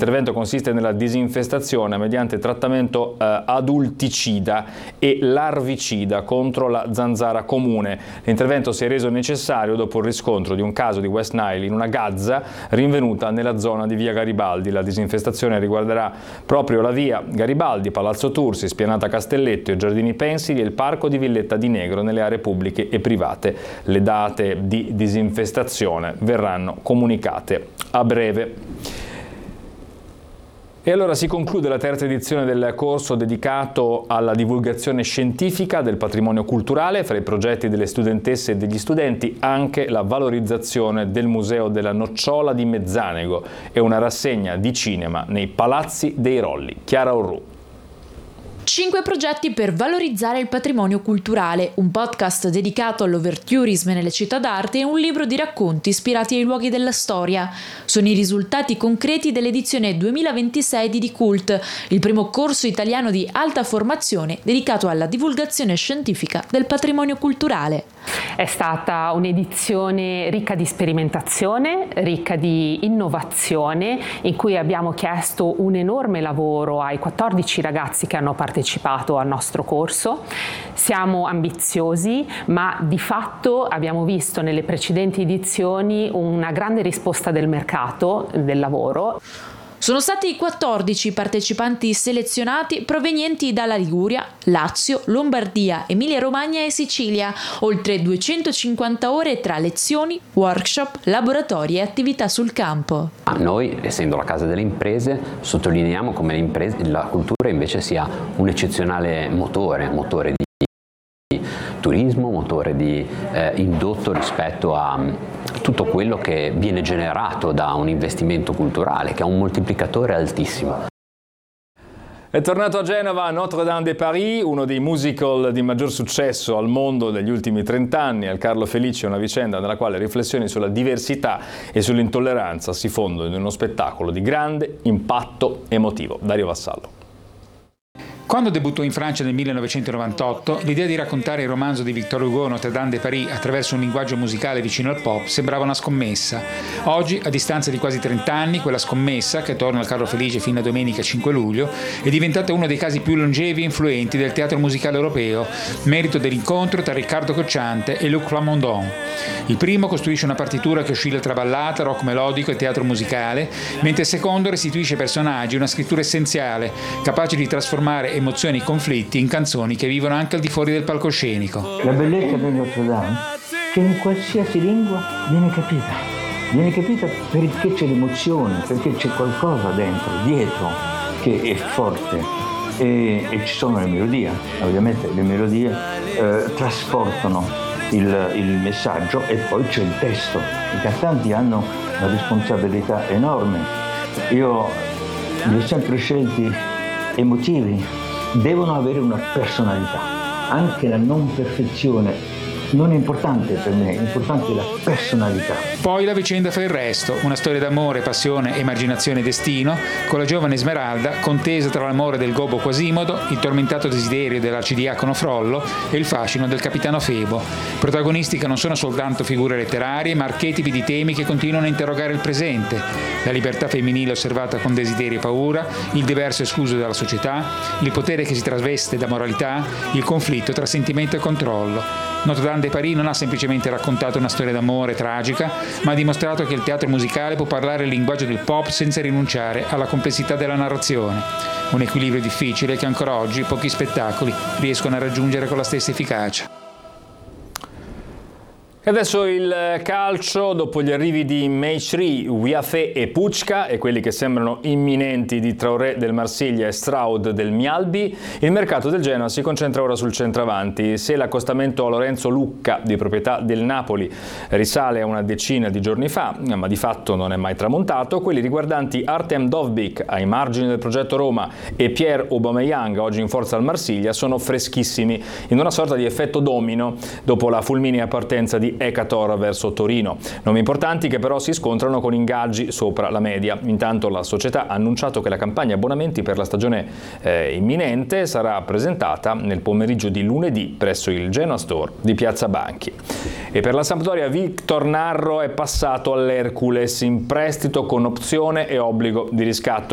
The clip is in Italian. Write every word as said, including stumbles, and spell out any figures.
L'intervento consiste nella disinfestazione mediante trattamento eh, adulticida e larvicida contro la zanzara comune. L'intervento si è reso necessario dopo il riscontro di un caso di West Nile in una gazza rinvenuta nella zona di via Garibaldi. La disinfestazione riguarderà proprio la via Garibaldi, Palazzo Tursi, Spianata Castelletto, i Giardini Pensili e il Parco di Villetta di Negro nelle aree pubbliche e private. Le date di disinfestazione verranno comunicate a breve. E allora si conclude la terza edizione del corso dedicato alla divulgazione scientifica del patrimonio culturale. Fra i progetti delle studentesse e degli studenti anche la valorizzazione del Museo della Nocciola di Mezzanego e una rassegna di cinema nei Palazzi dei Rolli. Chiara Orru. Cinque progetti per valorizzare il patrimonio culturale, un podcast dedicato all'overtourism nelle città d'arte e un libro di racconti ispirati ai luoghi della storia. Sono i risultati concreti dell'edizione duemilaventisei di D-Cult, il primo corso italiano di alta formazione dedicato alla divulgazione scientifica del patrimonio culturale. È stata un'edizione ricca di sperimentazione, ricca di innovazione, in cui abbiamo chiesto un enorme lavoro ai quattordici ragazzi che hanno partecipato al nostro corso. Siamo ambiziosi, ma di fatto abbiamo visto nelle precedenti edizioni una grande risposta del mercato del lavoro. Sono stati quattordici partecipanti selezionati provenienti dalla Liguria, Lazio, Lombardia, Emilia-Romagna e Sicilia, oltre duecentocinquanta ore tra lezioni, workshop, laboratori e attività sul campo. Noi, essendo la casa delle imprese, sottolineiamo come la cultura invece sia un eccezionale motore, motore di turismo, motore di eh, indotto rispetto a um, tutto quello che viene generato da un investimento culturale, che ha un moltiplicatore altissimo. È tornato a Genova Notre-Dame de Paris, uno dei musical di maggior successo al mondo degli ultimi trent'anni. Al Carlo Felice è una vicenda nella quale riflessioni sulla diversità e sull'intolleranza si fondono in uno spettacolo di grande impatto emotivo. Dario Vassallo. Quando debuttò in Francia nel millenovecentonovantotto, l'idea di raccontare il romanzo di Victor Hugo Notre-Dame de Paris attraverso un linguaggio musicale vicino al pop sembrava una scommessa. Oggi, a distanza di quasi trent'anni, quella scommessa, che torna al Carlo Felice fino a domenica cinque luglio, è diventata uno dei casi più longevi e influenti del teatro musicale europeo, merito dell'incontro tra Riccardo Cocciante e Luc Plamondon. Il primo costruisce una partitura che oscilla tra ballata, rock melodico e teatro musicale, mentre il secondo restituisce ai personaggi una scrittura essenziale, capace di trasformare emozioni e conflitti in canzoni che vivono anche al di fuori del palcoscenico. La bellezza di Notre Dame che in qualsiasi lingua viene capita, viene capita perché c'è l'emozione, perché c'è qualcosa dentro, dietro, che è forte e, e ci sono le melodie. Ovviamente le melodie eh, trasportano il, il messaggio e poi c'è il testo. I cantanti hanno una responsabilità enorme. Io li ho sempre scelti emotivi, devono avere una personalità. Anche la non perfezione non è importante per me, è importante la personalità. Poi la vicenda fa il resto, una storia d'amore, passione, emarginazione e destino, con la giovane Esmeralda, contesa tra l'amore del gobbo Quasimodo, il tormentato desiderio dell'arcidiacono Frollo e il fascino del capitano Febo. Protagonisti che non sono soltanto figure letterarie, ma archetipi di temi che continuano a interrogare il presente. La libertà femminile osservata con desiderio e paura, il diverso escluso dalla società, il potere che si traveste da moralità, il conflitto tra sentimento e controllo. Notre-Dame de Paris non ha semplicemente raccontato una storia d'amore tragica, ma ha dimostrato che il teatro musicale può parlare il linguaggio del pop senza rinunciare alla complessità della narrazione. Un equilibrio difficile che ancora oggi pochi spettacoli riescono a raggiungere con la stessa efficacia. E adesso il calcio, dopo gli arrivi di Mejri, Ouiafe e Pucca e quelli che sembrano imminenti di Traoré del Marsiglia e Stroud del Mialbi, il mercato del Genoa si concentra ora sul centravanti. Se l'accostamento a Lorenzo Lucca, di proprietà del Napoli, risale a una decina di giorni fa, ma di fatto non è mai tramontato, quelli riguardanti Artem Dovbyk, ai margini del progetto Roma, e Pierre Aubameyang, oggi in forza al Marsiglia, sono freschissimi, in una sorta di effetto domino dopo la fulminea partenza di Ekator verso Torino. Nomi importanti che però si scontrano con ingaggi sopra la media. Intanto la società ha annunciato che la campagna abbonamenti per la stagione eh, imminente sarà presentata nel pomeriggio di lunedì presso il Genoa Store di Piazza Banchi. E per la Sampdoria Victor Narro è passato all'Hercules in prestito con opzione e obbligo di riscatto.